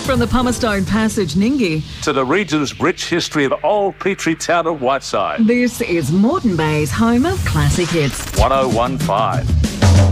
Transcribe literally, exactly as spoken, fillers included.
From the Pumicestone Passage, Ninggi, to the region's rich history of old Petrie Town of Whiteside. this is Moreton Bay's home of classic hits. one oh one point five.